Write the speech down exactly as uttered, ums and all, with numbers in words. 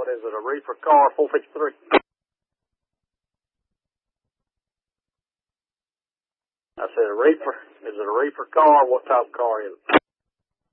What is it, a reefer car, four fifty-three? I said a reefer. Is it a reefer car? What type of car is it?